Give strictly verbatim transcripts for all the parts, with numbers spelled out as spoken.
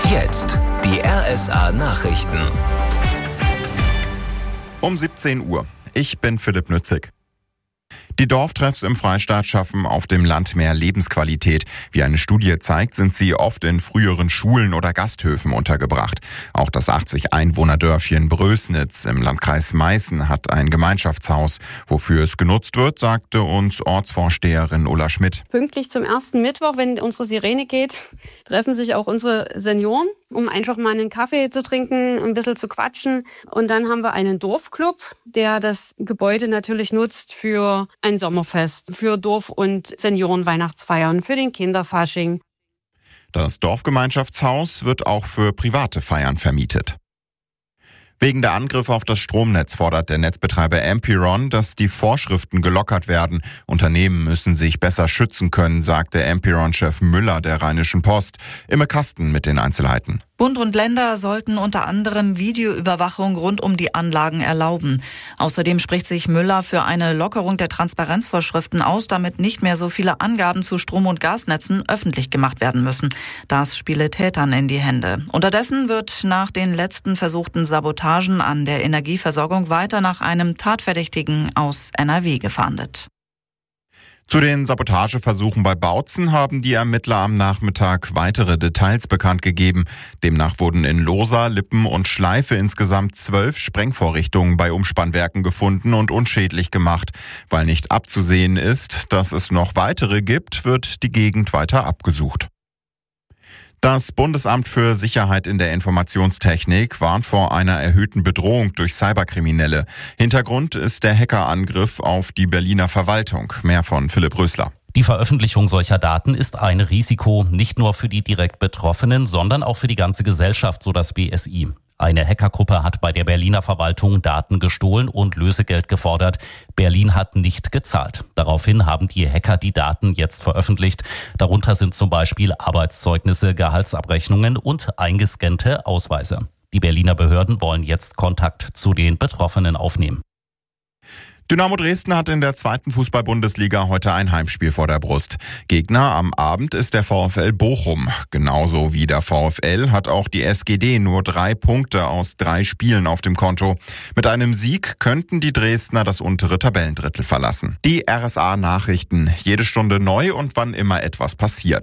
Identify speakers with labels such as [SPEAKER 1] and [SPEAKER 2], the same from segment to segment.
[SPEAKER 1] Jetzt die R S A-Nachrichten.
[SPEAKER 2] Um siebzehn Uhr. Ich bin Philipp Nützig. Die Dorftreffs im Freistaat schaffen auf dem Land mehr Lebensqualität. Wie eine Studie zeigt, sind sie oft in früheren Schulen oder Gasthöfen untergebracht. Auch das achtzig Einwohner-Dörfchen Brösnitz im Landkreis Meißen hat ein Gemeinschaftshaus. Wofür es genutzt wird, sagte uns Ortsvorsteherin Ulla Schmidt.
[SPEAKER 3] Pünktlich zum ersten Mittwoch, wenn unsere Sirene geht, treffen sich auch unsere Senioren, um einfach mal einen Kaffee zu trinken, ein bisschen zu quatschen. Und dann haben wir einen Dorfclub, der das Gebäude natürlich nutzt für ein Sommerfest, für Dorf- und Seniorenweihnachtsfeiern, für den Kinderfasching.
[SPEAKER 2] Das Dorfgemeinschaftshaus wird auch für private Feiern vermietet. Wegen der Angriffe auf das Stromnetz fordert der Netzbetreiber Ampiron, dass die Vorschriften gelockert werden. Unternehmen müssen sich besser schützen können, sagte Ampiron-Chef Müller der Rheinischen Post. Imme Kasten mit den Einzelheiten.
[SPEAKER 4] Bund und Länder sollten unter anderem Videoüberwachung rund um die Anlagen erlauben. Außerdem spricht sich Müller für eine Lockerung der Transparenzvorschriften aus, damit nicht mehr so viele Angaben zu Strom- und Gasnetzen öffentlich gemacht werden müssen. Das spiele Tätern in die Hände. Unterdessen wird nach den letzten versuchten Sabotagen an der Energieversorgung weiter nach einem Tatverdächtigen aus N R W gefahndet.
[SPEAKER 2] Zu den Sabotageversuchen bei Bautzen haben die Ermittler am Nachmittag weitere Details bekannt gegeben. Demnach wurden in Losa, Lippen und Schleife insgesamt zwölf Sprengvorrichtungen bei Umspannwerken gefunden und unschädlich gemacht. Weil nicht abzusehen ist, dass es noch weitere gibt, wird die Gegend weiter abgesucht. Das Bundesamt für Sicherheit in der Informationstechnik warnt vor einer erhöhten Bedrohung durch Cyberkriminelle. Hintergrund ist der Hackerangriff auf die Berliner Verwaltung. Mehr von Philipp Rösler.
[SPEAKER 5] Die Veröffentlichung solcher Daten ist ein Risiko, nicht nur für die direkt Betroffenen, sondern auch für die ganze Gesellschaft, so das B S I. Eine Hackergruppe hat bei der Berliner Verwaltung Daten gestohlen und Lösegeld gefordert. Berlin hat nicht gezahlt. Daraufhin haben die Hacker die Daten jetzt veröffentlicht. Darunter sind zum Beispiel Arbeitszeugnisse, Gehaltsabrechnungen und eingescannte Ausweise. Die Berliner Behörden wollen jetzt Kontakt zu den Betroffenen aufnehmen.
[SPEAKER 2] Dynamo Dresden hat in der zweiten Fußball-Bundesliga heute ein Heimspiel vor der Brust. Gegner am Abend ist der VfL Bochum. Genauso wie der VfL hat auch die S G D nur drei Punkte aus drei Spielen auf dem Konto. Mit einem Sieg könnten die Dresdner das untere Tabellendrittel verlassen. Die R S A-Nachrichten. Jede Stunde neu und wann immer etwas passiert.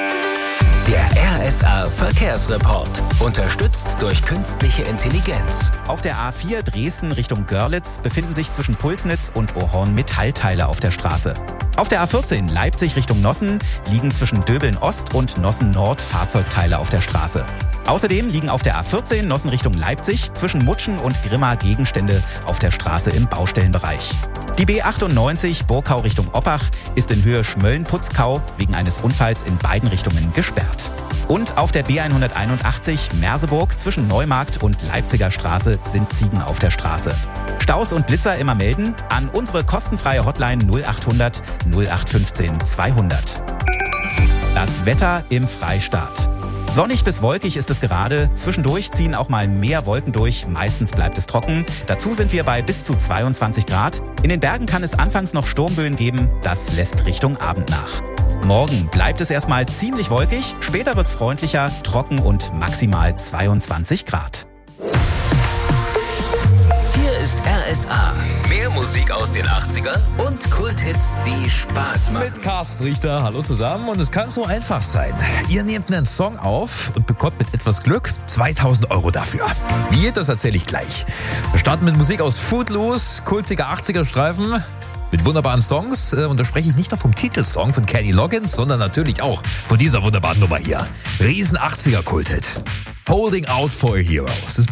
[SPEAKER 1] Der R S A-Verkehrsreport. Unterstützt durch künstliche Intelligenz.
[SPEAKER 6] Auf der A vier Dresden Richtung Görlitz befinden sich zwischen Pulsnitz und Ohorn Metallteile auf der Straße. Auf der A vierzehn Leipzig Richtung Nossen liegen zwischen Döbeln Ost und Nossen Nord Fahrzeugteile auf der Straße. Außerdem liegen auf der A vierzehn Nossen Richtung Leipzig zwischen Mutschen und Grimma Gegenstände auf der Straße im Baustellenbereich. Die B achtundneunzig Burgkau Richtung Oppach ist in Höhe Schmölln-Putzkau wegen eines Unfalls in beiden Richtungen gesperrt. Und auf der B hunderteinundachtzig Merseburg zwischen Neumarkt und Leipziger Straße sind Ziegen auf der Straße. Staus und Blitzer immer melden an unsere kostenfreie Hotline null achthundert null acht fünfzehn zweihundert. Das Wetter im Freistaat. Sonnig bis wolkig ist es gerade. Zwischendurch ziehen auch mal mehr Wolken durch. Meistens bleibt es trocken. Dazu sind wir bei bis zu zweiundzwanzig Grad. In den Bergen kann es anfangs noch Sturmböen geben. Das lässt Richtung Abend nach. Morgen bleibt es erstmal ziemlich wolkig. Später wird es freundlicher, trocken und maximal zweiundzwanzig Grad.
[SPEAKER 1] Hier ist R S A. Mehr Musik aus den achtzigern und Kulthits, die Spaß machen.
[SPEAKER 7] Mit Carsten Richter, hallo zusammen. Und es kann so einfach sein. Ihr nehmt einen Song auf und bekommt mit etwas Glück zweitausend Euro dafür. Wie, das erzähle ich gleich. Wir starten mit Musik aus Footloose, kultiger achtziger-Streifen. Mit wunderbaren Songs. Und da spreche ich nicht nur vom Titelsong von Kenny Loggins, sondern natürlich auch von dieser wunderbaren Nummer hier. Riesen achtziger-Kulthit. Holding Out for a Hero.